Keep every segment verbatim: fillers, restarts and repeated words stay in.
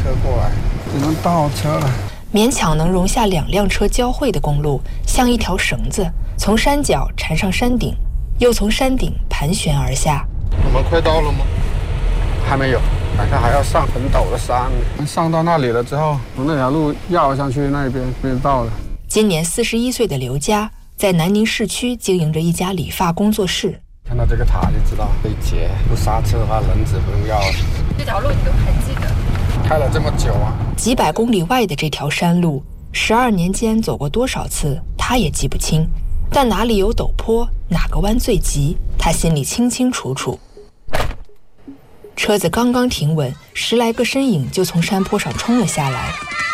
车过来，只能倒车了。 勉强能容下两辆车交汇的公路，像一条绳子，从山脚缠上山顶，又从山顶盘旋而下。 我们快到了吗？还没有，好像还要上很陡的山。上到那里了之后，从那条路绕上去那边就到了。 今年四十一岁的刘佳，在南宁市区经营着一家理发工作室。 看到这个塔就知道可以截，不刹车的话轮子不用要了。 这条路你都还记得？ 开了这么久啊！ 几百公里外的这条山路，十二年间走过多少次，他也记不清。但哪里有陡坡，哪个弯最急，他心里清清楚楚。车子刚刚停稳，十来个身影就从山坡上冲了下来。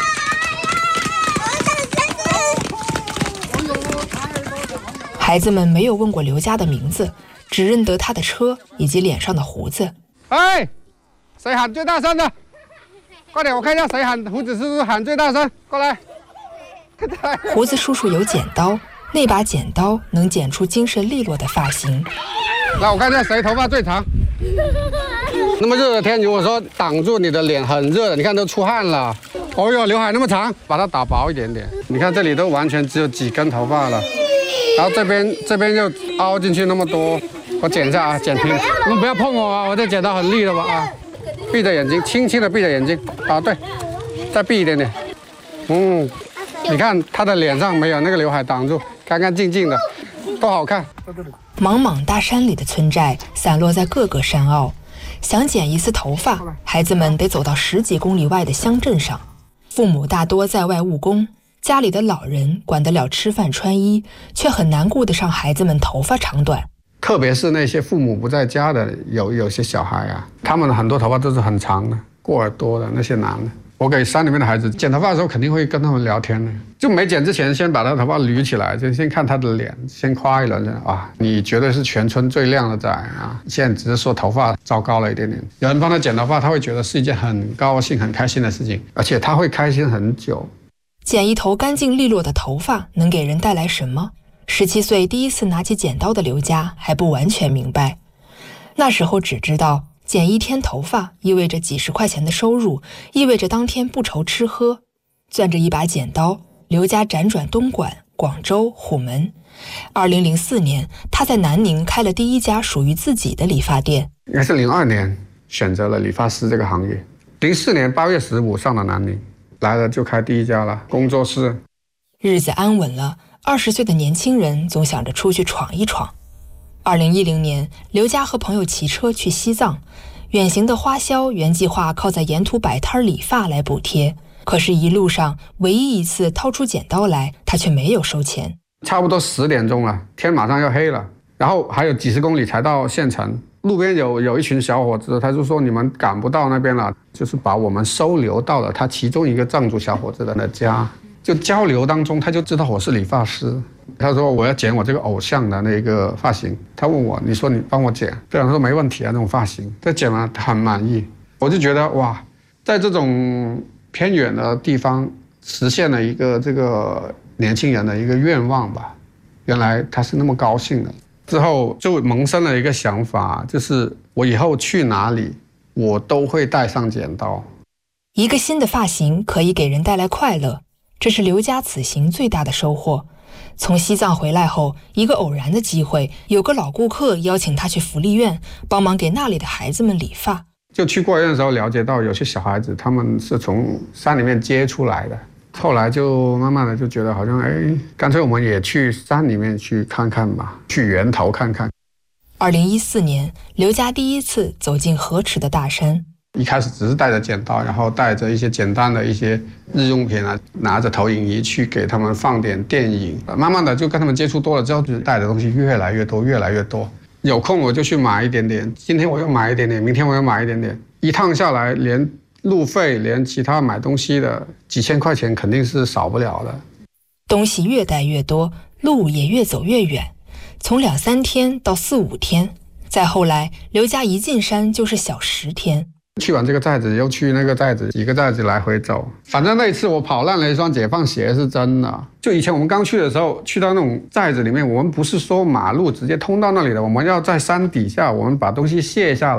孩子们没有问过刘佳的名字，只认得他的车以及脸上的胡子。 哎，谁喊最大声的？快点，我看一下谁喊。胡子叔叔喊最大声，过来。 胡子叔叔有剪刀，那把剪刀能剪出精神利落的发型。 来，我看一下谁头发最长。那么热的天，如果说挡住你的脸很热的，你看都出汗了。哦哟，刘海那么长，把它打薄一点点。你看这里都完全只有几根头发了。然后这边这边又凹进去那么多，我剪一下啊，剪平。你们不要碰我啊，我这剪刀很利的吧啊。闭着眼睛，轻轻的闭着眼睛啊，对，再闭一点点。嗯，你看他的脸上没有那个刘海挡住，干干净净的，多好看。 茫茫大山里的村寨散落在各个山坳，想剪一次头发，孩子们得走到十几公里外的乡镇上。父母大多在外务工，家里的老人管得了吃饭穿衣，却很难顾得上孩子们头发长短。 特别是那些父母不在家的，有有些小孩啊，他们很多头发都是很长的，过耳朵的那些男的。我给山里面的孩子剪头发的时候，肯定会跟他们聊天的。就没剪之前，先把他头发捋起来，就先看他的脸，先夸一轮啊，你绝对是全村最靓的仔啊！现在只是说头发糟糕了一点点，有人帮他剪头发，他会觉得是一件很高兴、很开心的事情，而且他会开心很久。 剪一头干净利落的头发能给人带来什么？十七岁第一次拿起剪刀的刘佳还不完全明白，那时候只知道剪一天头发意味着几十块钱的收入，意味着当天不愁吃喝。攥着一把剪刀，刘佳辗转东莞、广州、虎门。二零零四年，他在南宁开了第一家属于自己的理发店。 应该是零二年选择了理发师这个行业，零四年八月十五上了南宁，来了就开第一家了工作室。 日子安稳了，二十岁的年轻人总想着出去闯一闯。二零一零年，刘佳和朋友骑车去西藏，远行的花销原计划靠在沿途摆摊理发来补贴，可是一路上唯一一次掏出剪刀来，他却没有收钱。 差不多十点钟了，天马上要黑了，然后还有几十公里才到县城。路边有有一群小伙子，他就说你们赶不到那边了，就是把我们收留到了他其中一个藏族小伙子的家。就交流当中，他就知道我是理发师。他说我要剪我这个偶像的那个发型，他问我，你说你帮我剪，这样说没问题啊，那种发型。他剪完他很满意，我就觉得哇，在这种偏远的地方实现了一个这个年轻人的一个愿望吧。原来他是那么高兴的。之后就萌生了一个想法，就是我以后去哪里，我都会带上剪刀。 一个新的发型可以给人带来快乐，这是刘佳此行最大的收获。从西藏回来后，一个偶然的机会，有个老顾客邀请他去福利院帮忙给那里的孩子们理发。 就去孤儿院的时候了解到，有些小孩子他们是从山里面接出来的，后来就慢慢的就觉得好像，哎，干脆我们也去山里面去看看吧，去源头看看。 二零一四年，刘佳第一次走进河池的大山。 一开始只是带着剪刀，然后带着一些简单的一些日用品啊，拿着投影仪去给他们放点电影。慢慢的就跟他们接触多了之后，就带的东西越来越多，越来越多。有空我就去买一点点，今天我又买一点点，明天我又买一点点。一趟下来，连路费，连其他买东西的几千块钱肯定是少不了的。 东西越带越多，路也越走越远，从两三天到四五天，再后来，刘佳一进山就是小十天。 去完这个寨子又去那个寨子，几个寨子来回走，反正那一次我跑烂了一双解放鞋是真的。就以前我们刚去的时候，去到那种寨子里面，我们不是说马路直接通到那里的，我们要在山底下，我们把东西卸下来，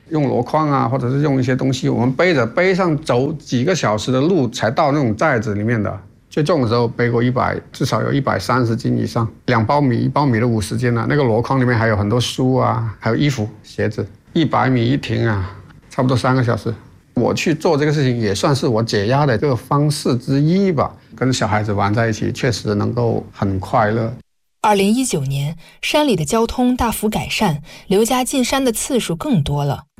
用箩筐啊，或者是用一些东西，我们背着背上走几个小时的路才到那种寨子里面的。最重的时候背过一百，至少有一百三十斤以上，两包米，一包米的五十斤啊。那个箩筐里面还有很多书啊，还有衣服、鞋子。一百米一停啊，差不多三个小时。我去做这个事情也算是我解压的这个方式之一吧。跟小孩子玩在一起，确实能够很快乐。 二零一九年，山里的交通大幅改善，刘家进山的次数更多了。